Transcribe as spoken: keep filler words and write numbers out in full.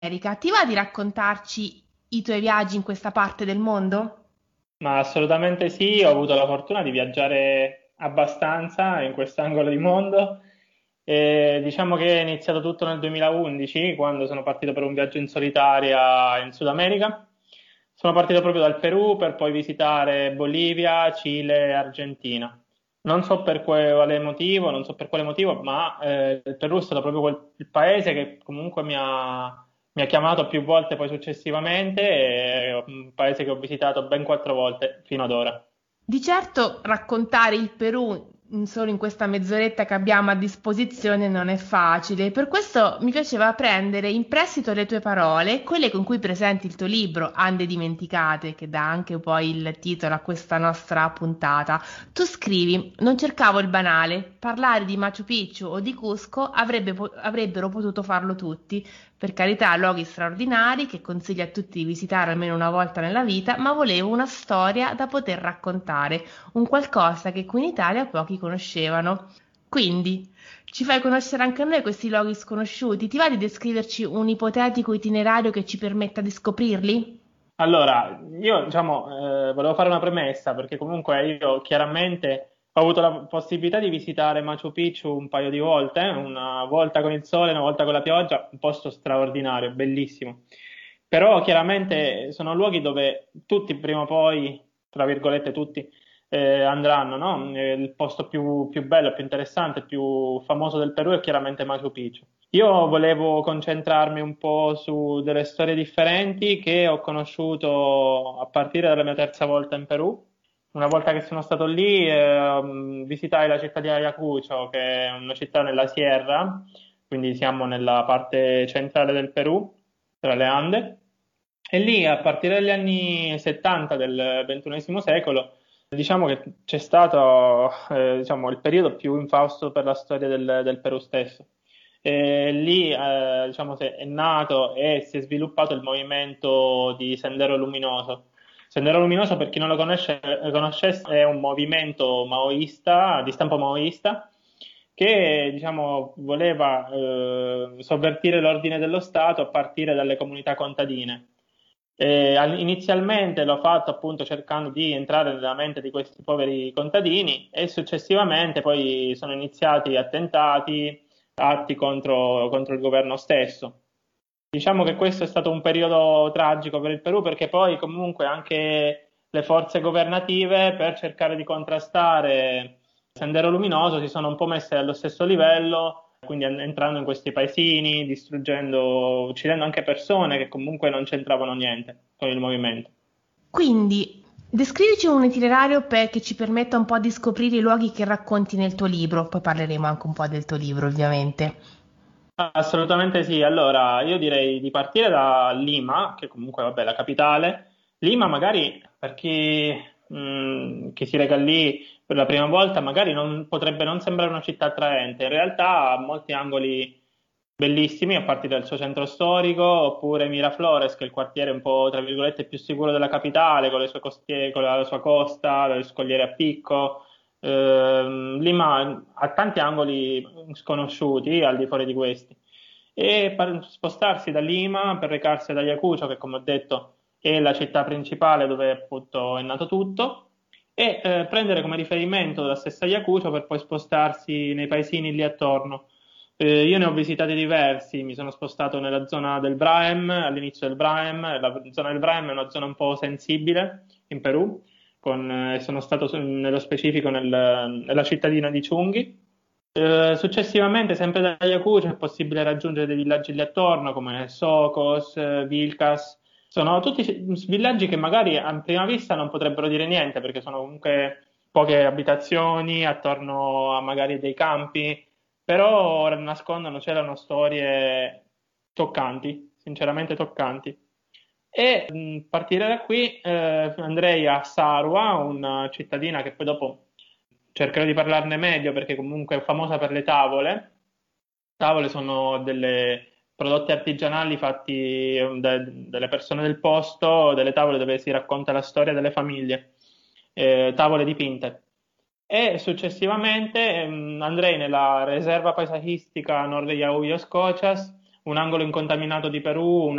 Erika, ti va di raccontarci i tuoi viaggi in questa parte del mondo? Ma assolutamente sì, ho avuto la fortuna di viaggiare abbastanza in quest'angolo di mondo. E diciamo che è iniziato tutto nel duemilaundici, quando sono partito per un viaggio in solitaria in Sud America. Sono partito proprio dal Perù per poi visitare Bolivia, Cile e Argentina. Non so per quale motivo, non so per quale motivo, ma eh, il Perù è stato proprio quel, il paese che comunque mi ha mi ha chiamato più volte poi successivamente, e è un paese che ho visitato ben quattro volte fino ad ora. Di certo raccontare il Perù in- solo in questa mezz'oretta che abbiamo a disposizione non è facile, per questo mi piaceva prendere in prestito le tue parole, quelle con cui presenti il tuo libro Ande dimenticate, che dà anche poi il titolo a questa nostra puntata. Tu scrivi: non cercavo il banale, parlare di Machu Picchu o di Cusco avrebbe po- avrebbero potuto farlo tutti. Per carità, luoghi straordinari che consiglio a tutti di visitare almeno una volta nella vita, ma volevo una storia da poter raccontare, un qualcosa che qui in Italia pochi conoscevano. Quindi, ci fai conoscere anche a noi questi luoghi sconosciuti? Ti va di descriverci un ipotetico itinerario che ci permetta di scoprirli? Allora, io diciamo, eh, volevo fare una premessa perché comunque io chiaramente ho avuto la possibilità di visitare Machu Picchu un paio di volte, una volta con il sole, una volta con la pioggia, un posto straordinario, bellissimo. Però chiaramente sono luoghi dove tutti prima o poi, tra virgolette tutti, eh, andranno, no? Eh, Il posto più, più bello, più interessante, più famoso del Perù è chiaramente Machu Picchu. Io volevo concentrarmi un po' su delle storie differenti che ho conosciuto a partire dalla mia terza volta in Perù. Una volta che sono stato lì, ehm, visitai la città di Ayacucho, che è una città nella Sierra, quindi siamo nella parte centrale del Perù, tra le Ande. E lì, a partire dagli anni settanta del ventunesimo secolo, diciamo che c'è stato, eh, diciamo, il periodo più infausto per la storia del, del Perù stesso. E lì, eh, diciamo, se- è nato e si è sviluppato il movimento di Sendero Luminoso. Sendero Luminoso, per chi non lo conosce, conoscesse, è un movimento maoista, di stampo maoista, che, diciamo, voleva eh, sovvertire l'ordine dello Stato a partire dalle comunità contadine. Eh, all- inizialmente l'ho fatto appunto cercando di entrare nella mente di questi poveri contadini e successivamente poi sono iniziati attentati, atti contro, contro il governo stesso. Diciamo che questo è stato un periodo tragico per il Perù perché poi comunque anche le forze governative per cercare di contrastare Sendero Luminoso si sono un po' messe allo stesso livello, quindi en- entrando in questi paesini, distruggendo, uccidendo anche persone che comunque non c'entravano niente con il movimento. Quindi, descrivici un itinerario per- che ci permetta un po' di scoprire i luoghi che racconti nel tuo libro, poi parleremo anche un po' del tuo libro, ovviamente. Assolutamente sì. Allora, io direi di partire da Lima, che comunque, vabbè, è la capitale. Lima, magari per chi, mh, chi si reca lì per la prima volta, magari non, potrebbe non sembrare una città attraente. In realtà ha molti angoli bellissimi, a partire dal suo centro storico, oppure Miraflores, che è il quartiere un po', tra virgolette, più sicuro della capitale, con le sue costie- con la sua costa, le scogliere a picco. Ehm, Lima ha tanti angoli sconosciuti al di fuori di questi. E per spostarsi da Lima per recarsi ad Ayacucho, che come ho detto è la città principale dove appunto è nato tutto, e eh, prendere come riferimento la stessa Ayacucho per poi spostarsi nei paesini lì attorno. Eh, io ne ho visitati diversi, mi sono spostato nella zona del Braem, all'inizio del Braem. La zona del Braem è una zona un po' sensibile in Perù, con, eh, sono stato su- nello specifico nel- nella cittadina di Ciunghi. Eh, successivamente, sempre da Ayacucho, è possibile raggiungere dei villaggi lì attorno, come Socos, eh, Vilcas. Sono tutti ci- villaggi che magari a prima vista non potrebbero dire niente, perché sono comunque poche abitazioni attorno a magari dei campi, però nascondono, c'erano storie toccanti, sinceramente toccanti. E mh, partire da qui eh, andrei a Sarua, una cittadina che poi dopo cercherò di parlarne meglio perché comunque è famosa per le tavole. Tavole sono delle prodotti artigianali fatti eh, da- dalle persone del posto, delle tavole dove si racconta la storia delle famiglie, eh, tavole dipinte. E successivamente ehm, andrei nella riserva paesaggistica Nord de Yauyos Cochas, un angolo incontaminato di Perù,